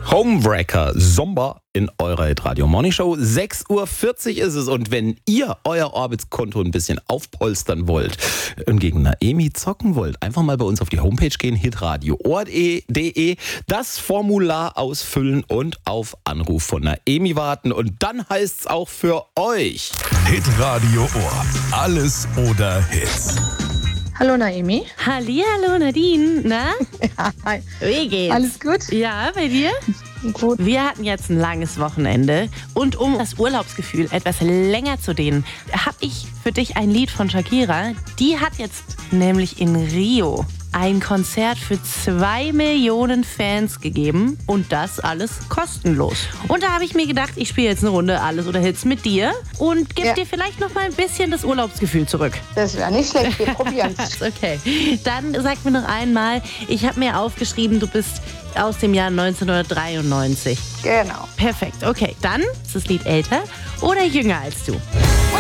Homewrecker, Sommer in eurer Hit-Radio Morning Show. 6:40 Uhr ist es und wenn ihr euer Orbitz-Konto ein bisschen aufpolstern wollt und gegen Naemi zocken wollt, einfach mal bei uns auf die Homepage gehen, hitradio.de, das Formular ausfüllen und auf Anruf von Naemi warten und dann heißt's auch für euch. Hitradio Ohr. Alles oder Hits. Hallo Naemi. Hallihallo Nadine. Na? Ja, hi. Wie geht's? Alles gut? Ja, bei dir? Gut. Wir hatten jetzt ein langes Wochenende und um das Urlaubsgefühl etwas länger zu dehnen, habe ich für dich ein Lied von Shakira. Die hat jetzt nämlich in Rio ein Konzert für 2 Millionen Fans gegeben und das alles kostenlos. Und da habe ich mir gedacht, ich spiele jetzt eine Runde Alles oder Hits mit dir und gebe dir vielleicht noch mal ein bisschen das Urlaubsgefühl zurück. Das wäre nicht schlecht, wir probieren es. Okay, dann sag mir noch einmal, ich habe mir aufgeschrieben, du bist aus dem Jahr 1993. Genau. Perfekt, okay, dann ist das Lied älter oder jünger als du?